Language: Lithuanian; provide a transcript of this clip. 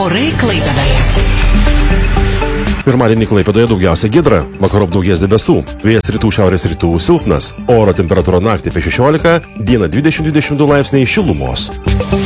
Orai Klaipėdoje. Pirmadienį Klaipėdoje daugiausia giedra, vakarop daugės debesų, vėjas rytų šiaurės rytų silpnas, oro temperatūra naktį apie 16, dieną 20-22 laipsniai šilumos.